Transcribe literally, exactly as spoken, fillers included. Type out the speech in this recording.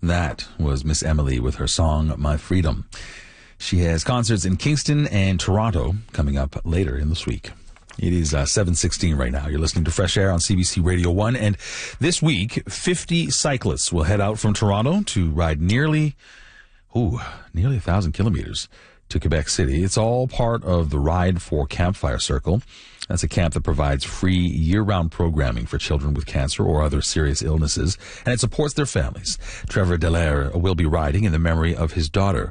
That was Miss Emily with her song, My Freedom. She has concerts in Kingston and Toronto coming up later in this week. It is uh, seven sixteen right now. You're listening to Fresh Air on C B C Radio one. And this week, fifty cyclists will head out from Toronto to ride nearly, ooh, nearly a thousand kilometers to Quebec City. It's all part of the Ride for Campfire Circle. That's a camp that provides free year-round programming for children with cancer or other serious illnesses, and it supports their families. Trevor Dallaire will be riding in the memory of his daughter,